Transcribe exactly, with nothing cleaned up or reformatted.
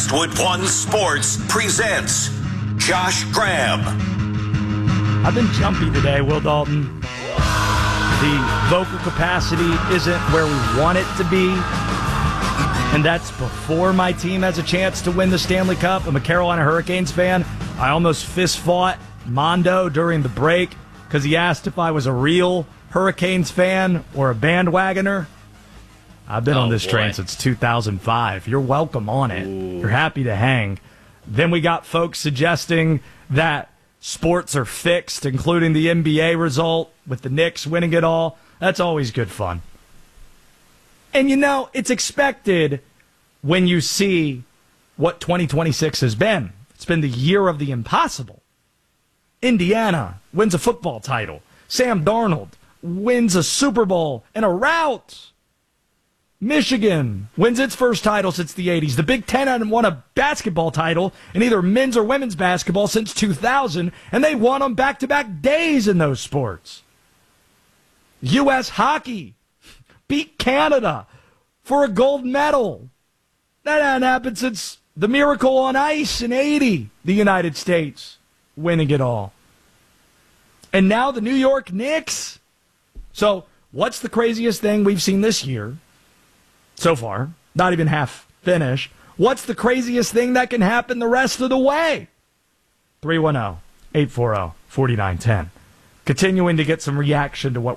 Westwood One Sports presents Josh Graham. I've been jumpy today, Will Dalton. The vocal capacity isn't where we want it to be. And that's before my team has a chance to win the Stanley Cup. I'm a Carolina Hurricanes fan. I almost fist fought Mondo during the break because he asked if I was a real Hurricanes fan or a bandwagoner. I've been oh, on this boy. train since two thousand five. You're welcome on it. Ooh. You're happy to hang. Then we got folks suggesting that sports are fixed, including the N B A result with the Knicks winning it all. That's always good fun. And, you know, it's expected when you see what twenty twenty-six has been. It's been the year of the impossible. Indiana wins a football title. Sam Darnold wins a Super Bowl in a rout. Michigan wins its first title since the eighties. The Big Ten hadn't won a basketball title in either men's or women's basketball since two thousand, and they won on back-to-back days in those sports. U S hockey beat Canada for a gold medal. That hadn't happened since the Miracle on Ice in eighty, the United States winning it all. And now the New York Knicks. So what's the craziest thing we've seen this year? So far, not even half finished. What's the craziest thing that can happen the rest of the way? three one zero, eight four zero, four nine one zero. Continuing to get some reaction to what